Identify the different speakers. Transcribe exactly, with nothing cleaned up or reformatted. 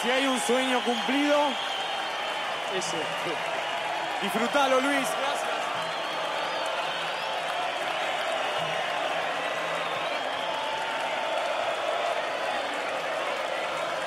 Speaker 1: Si hay un sueño cumplido,
Speaker 2: Ese.
Speaker 1: disfrutalo, Luis.